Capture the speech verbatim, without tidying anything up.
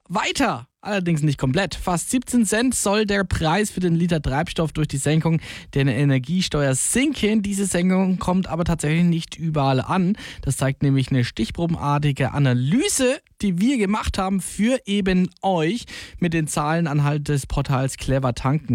weiter. Allerdings nicht komplett. Fast siebzehn Cent soll der Preis für den Liter Treibstoff durch die Senkung der Energiesteuer sinken. Diese Senkung kommt aber tatsächlich nicht überall an. Das zeigt nämlich eine stichprobenartige Analyse, die wir gemacht haben für eben euch mit den Zahlen anhand des Portals Clever Tanken.